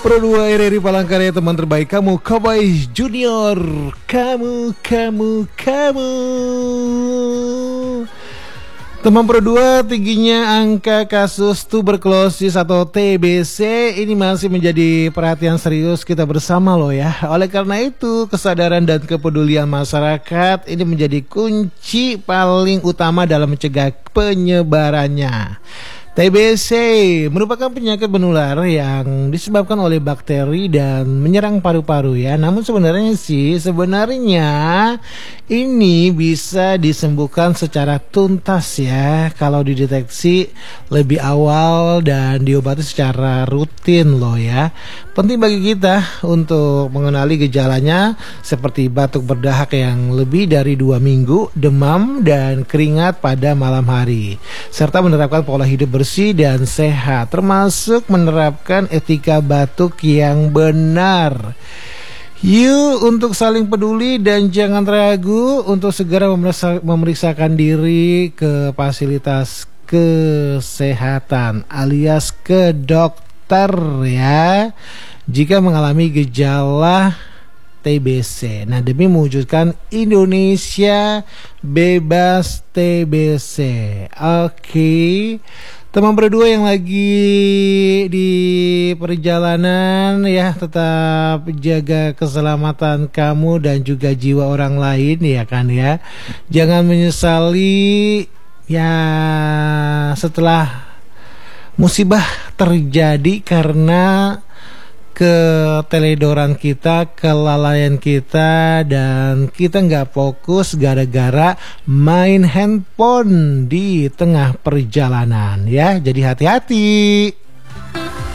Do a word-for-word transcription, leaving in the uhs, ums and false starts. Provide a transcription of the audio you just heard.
Pro dua R R I Palangkaraya, teman terbaik kamu, Cowboy Junior. Kamu, kamu, kamu. Teman Pro dua, tingginya angka kasus tuberkulosis atau T B C ini masih menjadi perhatian serius kita bersama loh ya. Oleh karena itu, kesadaran dan kepedulian masyarakat ini menjadi kunci paling utama dalam mencegah penyebarannya. T B C merupakan penyakit menular yang disebabkan oleh bakteri dan menyerang paru-paru ya. Namun sebenarnya sih sebenarnya ini bisa disembuhkan secara tuntas ya kalau dideteksi lebih awal dan diobati secara rutin loh ya. Penting bagi kita untuk mengenali gejalanya seperti batuk berdahak yang lebih dari dua minggu, demam dan keringat pada malam hari, serta menerapkan pola hidup bersih dan sehat, termasuk menerapkan etika batuk yang benar. Yuk untuk saling peduli dan jangan ragu untuk segera memeriksa, memeriksakan diri ke fasilitas kesehatan alias ke dokter ya jika mengalami gejala T B C. Nah, demi mewujudkan Indonesia bebas T B C. Oke. Teman berdua yang lagi di perjalanan ya, tetap jaga keselamatan kamu dan juga jiwa orang lain ya kan ya. Jangan menyesali ya setelah musibah terjadi karena keteledoran kita, kelalaian kita, dan kita nggak fokus gara-gara main handphone di tengah perjalanan ya. Jadi hati-hati.